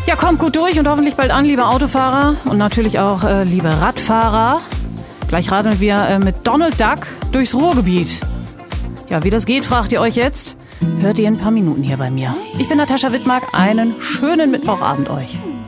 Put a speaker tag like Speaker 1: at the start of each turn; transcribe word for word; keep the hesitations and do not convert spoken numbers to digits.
Speaker 1: Ja, kommt gut durch und hoffentlich bald an, liebe Autofahrer und natürlich auch äh, liebe Radfahrer. Gleich radeln wir äh, mit Donald Duck durchs Ruhrgebiet. Ja, wie das geht, fragt ihr euch jetzt? Hört ihr in ein paar Minuten hier bei mir. Ich bin Natascha Wittmark. Einen schönen Mittwochabend euch.